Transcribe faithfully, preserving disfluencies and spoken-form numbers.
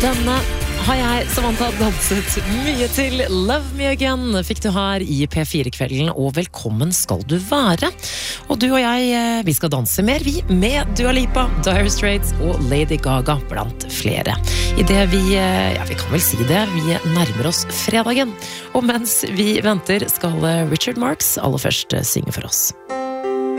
Denne har jeg, Samantha, danset mye til. Love Me Again fikk du her i P fire-kvelden, og velkommen skal du være. Og du og jeg, vi skal danse mer, vi, med Dua Lipa, Dire Straits og Lady Gaga, blant flere. I det vi, ja, vi kan vel si det, vi nærmer oss fredagen. Og mens vi venter, skal Richard Marx aller først synge for oss.